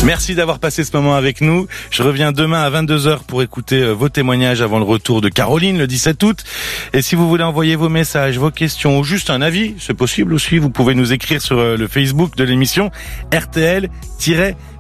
Merci d'avoir passé ce moment avec nous. Je reviens demain à 22h pour écouter vos témoignages avant le retour de Caroline le 17 août. Et si vous voulez envoyer vos messages, vos questions ou juste un avis, c'est possible aussi. Vous pouvez nous écrire sur le Facebook de l'émission RTL-Quotidien.